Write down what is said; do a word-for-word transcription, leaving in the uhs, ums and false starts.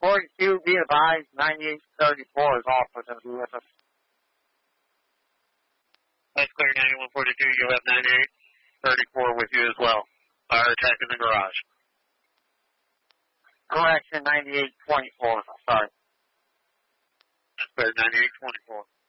forty-two, be advised, ninety-eight thirty-four is also going to be with us. That's clear, ninety-one forty-two. You'll have ninety-eight thirty-four with you as well. Fire attack in the garage. Correction, ninety-eight twenty-four. Sorry. That's clear, ninety-eight twenty-four.